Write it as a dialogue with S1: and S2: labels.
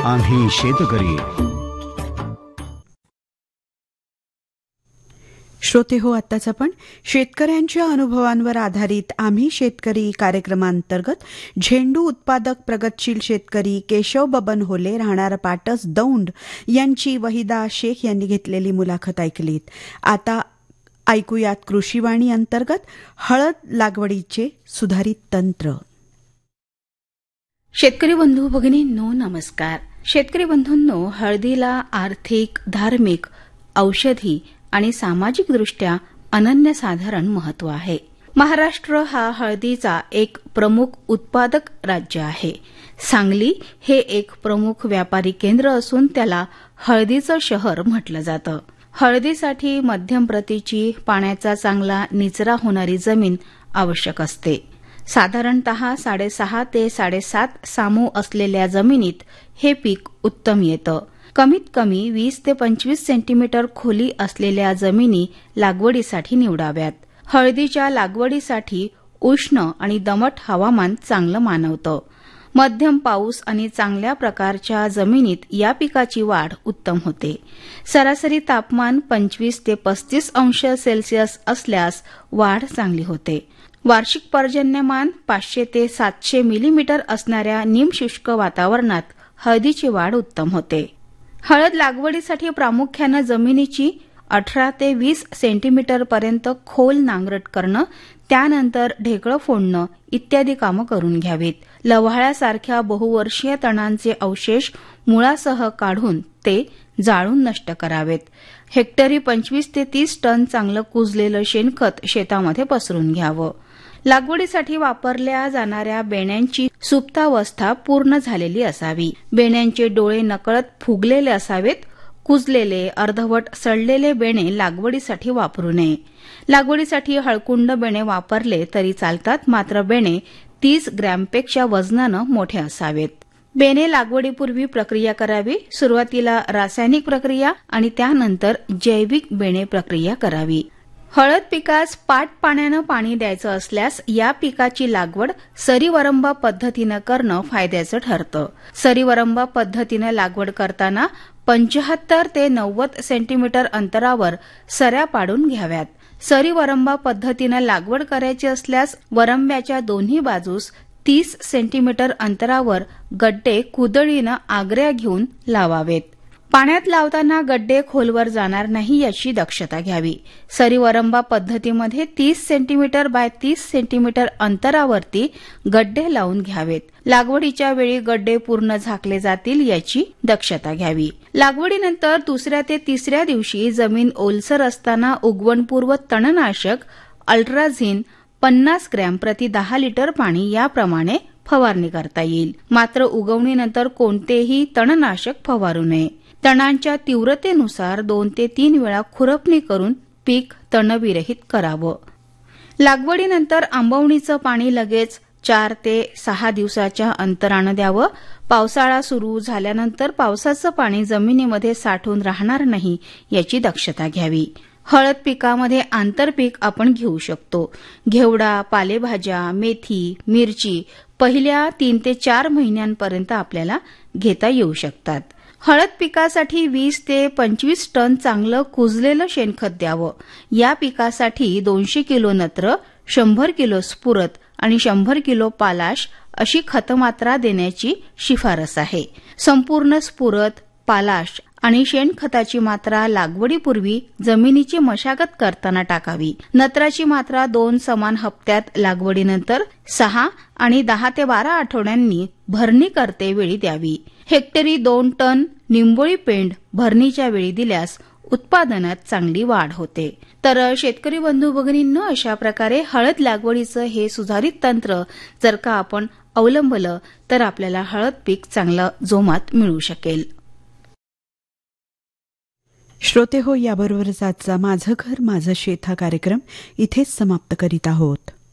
S1: आम्ही शेतकरी.
S2: श्रोते हो, आत्ताच आपण शेतकऱ्यांच्या अनुभवांवर आधारित आम्ही शेतकरी कार्यक्रमांतर्गत झेंडू उत्पादक प्रगतशील शेतकरी केशव बबन होले राहणार पाटस दौंड यांची वहिदा शेख यांनी घेतलेली मुलाखत ऐकलीत. आता ऐकूयात कृषीवाणी अंतर्गत हळद लागवडीचे सुधारित तंत्र.
S3: शेतकरी बंधू भगिनींनो, नमस्कार. शेतकरी बंधूंनो, हळदीला आर्थिक, धार्मिक, औषधी आणि सामाजिक दृष्ट्या अनन्यसाधारण महत्व आहे. महाराष्ट्र हा हळदीचा एक प्रमुख उत्पादक राज्य आहे. सांगली हे एक प्रमुख व्यापारी केंद्र असून त्याला हळदीचं शहर म्हटलं जातं. हळदीसाठी मध्यम प्रतीची, पाण्याचा चांगला निचरा होणारी जमीन आवश्यक असते. साधारणतः 6.5 ते 7.5 सामू असलेल्या जमिनीत हे पीक उत्तम येतं. कमीत कमी 20 ते 25 सेंटीमीटर खोली असलेल्या जमिनी लागवडीसाठी निवडाव्यात. हळदीच्या लागवडीसाठी उष्ण आणि दमट हवामान चांगलं मानवतं. मध्यम पाऊस आणि चांगल्या प्रकारच्या जमिनीत या पिकाची वाढ उत्तम होते. सरासरी तापमान 25 ते 35 अंश सेल्सिअस असल्यास वाढ चांगली होते. वार्षिक पर्जन्यमान 500 ते 700 मिलीमीटर असणाऱ्या निमशुष्क वातावरणात हळदीची वाढ उत्तम होते. हळद लागवडीसाठी प्रामुख्यानं जमिनीची 18 ते 20 सेंटीमीटरपर्यंत खोल नांगरट करणं, त्यानंतर ढेकळं फोडणं इत्यादी कामं करून घ्यावीत. लव्हाळ्यासारख्या बहुवर्षीय तणांचे अवशेष मुळासह काढून ते जाळून नष्ट करावेत. हेक्टरी 25 ते 30 टन चांगलं कुजलेलं शेणखत शेतामध्ये पसरून घ्यावं. लागवडीसाठी वापरल्या जाणाऱ्या बेण्यांची सुप्तावस्था पूर्ण झालेली असावी. बेण्यांचे डोळे नकळत फुगलेले असावेत. कुजलेले, अर्धवट सडलेले बेणे लागवडीसाठी वापरू नये. लागवडीसाठी हळकुंड बेणे वापरले तरी चालतात, मात्र बेणे 30 ग्रॅमपेक्षा वजनानं मोठे असावेत. बेणे लागवडीपूर्वी प्रक्रिया करावी. सुरुवातीला रासायनिक प्रक्रिया आणि त्यानंतर जैविक बेणे प्रक्रिया करावी. हळद पिकास पाट पाण्यानं पाणी द्यायचं असल्यास या पिकाची लागवड सरीवरंबा पद्धतीनं करणं फायद्याचं ठरतं. सरीवरंबा पद्धतीनं लागवड करताना 75 ते 90 सेंटीमीटर अंतरावर सऱ्या पाडून घ्याव्यात. सरीवरंबा पद्धतीनं लागवड करायची असल्यास वरंब्याच्या दोन्ही बाजूस 30 सेंटीमीटर अंतरावर गड्डे कुदळीनं आगऱ्या घेऊन लावावेत. पाण्यात लावताना गड्डे खोलवर जाणार नाही याची दक्षता घ्यावी. सरीवरंबा पद्धतीमध्ये 30 सेंटीमीटर बाय 30 सेंटीमीटर अंतरावरती गड्डे लावून घ्यावेत. लागवडीच्या वेळी गड्डे पूर्ण झाकले जातील याची दक्षता घ्यावी. लागवडीनंतर 2ऱ्या ते 3ऱ्या दिवशी जमीन ओलसर असताना उगवणपूर्व तणनाशक अल्ट्राझिन 50 ग्रॅम प्रति 10 लिटर पाणी याप्रमाणे फवारणी करता येईल. मात्र उगवणीनंतर कोणतेही तणनाशक फवारू नये. तणांच्या तीव्रतेनुसार 2 ते 3 वेळा खुरपणी करून पीक तणविरहित करावं. लागवडीनंतर आंबवणीचं पाणी लगेच 4 ते 6 दिवसाच्या अंतरानं द्यावं. पावसाळा सुरू झाल्यानंतर पावसाचं पाणी जमिनीमध्ये साठून राहणार नाही याची दक्षता घ्यावी. हळद पिकामध्ये आंतरपीक आपण घेऊ शकतो. घेवडा, पालेभाज्या, मेथी, मिरची पहिल्या 3 ते 4 महिन्यांपर्यंत आपल्याला घेता येऊ शकतात. हळद पिकासाठी 20 ते 25 टन चांगलं कुजलेलं शेणखत द्यावं. या पिकासाठी 200 किलो नत्र, 100 किलो स्फुरद आणि 100 किलो पालाश अशी खतमात्रा देण्याची शिफारस आहे. संपूर्ण स्फुरद, पालाश आणि शेणखताची मात्रा लागवडीपूर्वी जमिनीची मशागत करताना टाकावी. नत्राची मात्रा 2 समान हप्त्यात लागवडीनंतर 6 आणि 10 ते 12 आठवड्यांनी भरणी करते वेळी द्यावी. हेक्टरी 2 टन निंबोळी पेंड भरणीच्या वेळी दिल्यास उत्पादनात चांगली वाढ होते. तर शेतकरी बंधू भगिनींनो, अशा प्रकारे हळद लागवडीचं हे सुधारित तंत्र जर का आपण अवलंबलं तर आपल्याला हळद पीक चांगलं जोमात मिळू शकेल.
S2: श्रोते हो, याबरोबरच आजचा माझं घर माझं शेत हा कार्यक्रम इथेच समाप्त करीत आहोत.